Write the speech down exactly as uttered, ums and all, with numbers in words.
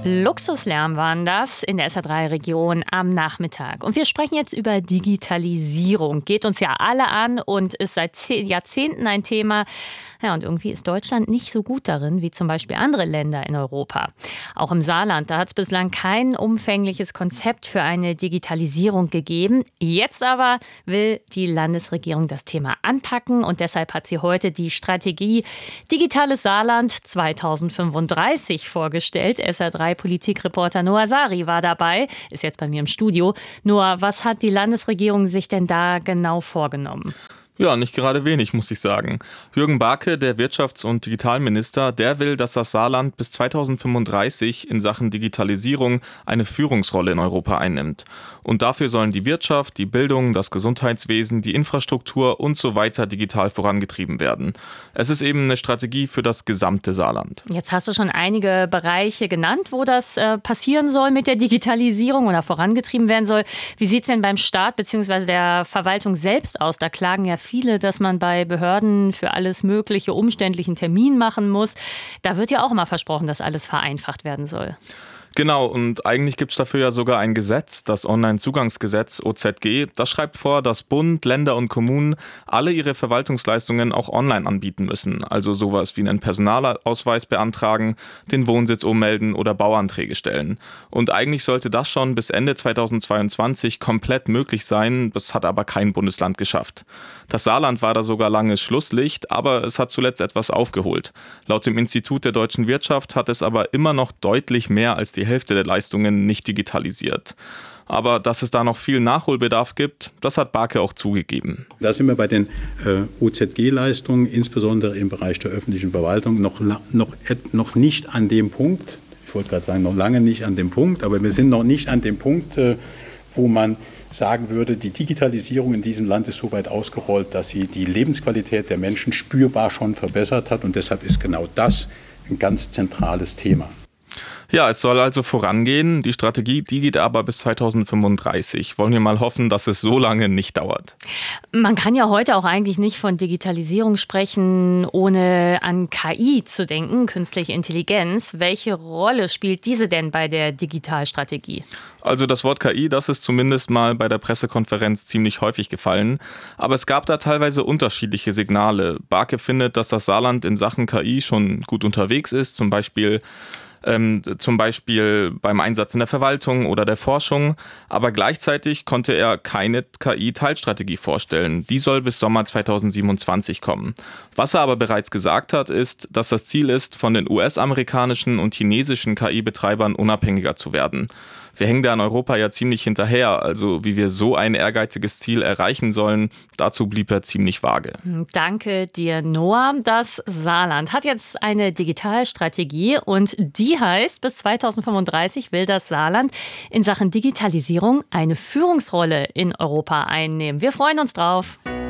Luxuslärm waren das in der S A drei Region am Nachmittag. Und wir sprechen jetzt über Digitalisierung. Geht uns ja alle an und ist seit Jahrzehnten ein Thema. Ja, und irgendwie ist Deutschland nicht so gut darin wie zum Beispiel andere Länder in Europa. Auch im Saarland, da hat es bislang kein umfängliches Konzept für eine Digitalisierung gegeben. Jetzt aber will die Landesregierung das Thema anpacken und deshalb hat sie heute die Strategie Digitales Saarland zweitausendfünfunddreißig vorgestellt. S A drei Politikreporter Noah Sari war dabei, ist jetzt bei mir im Studio. Noah, was hat die Landesregierung sich denn da genau vorgenommen? Ja, nicht gerade wenig, muss ich sagen. Jürgen Barke, der Wirtschafts- und Digitalminister, der will, dass das Saarland bis zweitausendfünfunddreißig in Sachen Digitalisierung eine Führungsrolle in Europa einnimmt. Und dafür sollen die Wirtschaft, die Bildung, das Gesundheitswesen, die Infrastruktur und so weiter digital vorangetrieben werden. Es ist eben eine Strategie für das gesamte Saarland. Jetzt hast du schon einige Bereiche genannt, wo das äh, passieren soll mit der Digitalisierung oder vorangetrieben werden soll. Wie sieht es denn beim Staat bzw. der Verwaltung selbst aus? Da klagen ja viele, dass man bei Behörden für alles Mögliche umständlichen Termin machen muss. Da wird ja auch immer versprochen, dass alles vereinfacht werden soll. Genau, und eigentlich gibt es dafür ja sogar ein Gesetz, das Onlinezugangsgesetz O Z G. Das schreibt vor, dass Bund, Länder und Kommunen alle ihre Verwaltungsleistungen auch online anbieten müssen. Also sowas wie einen Personalausweis beantragen, den Wohnsitz ummelden oder Bauanträge stellen. Und eigentlich sollte das schon bis Ende zweitausendzweiundzwanzig komplett möglich sein. Das hat aber kein Bundesland geschafft. Das Saarland war da sogar lange Schlusslicht, aber es hat zuletzt etwas aufgeholt. Laut dem Institut der deutschen Wirtschaft hat es aber immer noch deutlich mehr als die Die Hälfte der Leistungen nicht digitalisiert. Aber dass es da noch viel Nachholbedarf gibt, das hat Barke auch zugegeben. Da sind wir bei den äh, O Z G-Leistungen, insbesondere im Bereich der öffentlichen Verwaltung, noch, noch, noch nicht an dem Punkt, ich wollte gerade sagen, noch lange nicht an dem Punkt, aber wir sind noch nicht an dem Punkt, äh, wo man sagen würde, die Digitalisierung in diesem Land ist so weit ausgerollt, dass sie die Lebensqualität der Menschen spürbar schon verbessert hat. Und deshalb ist genau das ein ganz zentrales Thema. Ja, es soll also vorangehen. Die Strategie, die geht aber bis zweitausendfünfunddreißig. Wollen wir mal hoffen, dass es so lange nicht dauert. Man kann ja heute auch eigentlich nicht von Digitalisierung sprechen, ohne an K I zu denken, künstliche Intelligenz. Welche Rolle spielt diese denn bei der Digitalstrategie? Also das Wort K I, das ist zumindest mal bei der Pressekonferenz ziemlich häufig gefallen. Aber es gab da teilweise unterschiedliche Signale. Barke findet, dass das Saarland in Sachen K I schon gut unterwegs ist, zum Beispiel Ähm, zum Beispiel beim Einsatz in der Verwaltung oder der Forschung. Aber gleichzeitig konnte er keine K I-Teilstrategie vorstellen. Die soll bis Sommer zweitausendsiebenundzwanzig kommen. Was er aber bereits gesagt hat, ist, dass das Ziel ist, von den U S-amerikanischen und chinesischen K I-Betreibern unabhängiger zu werden. Wir hängen da in Europa ja ziemlich hinterher. Also wie wir so ein ehrgeiziges Ziel erreichen sollen, dazu blieb er ziemlich vage. Danke dir, Noah. Das Saarland hat jetzt eine Digitalstrategie und die heißt, bis zweitausendfünfunddreißig will das Saarland in Sachen Digitalisierung eine Führungsrolle in Europa einnehmen. Wir freuen uns drauf.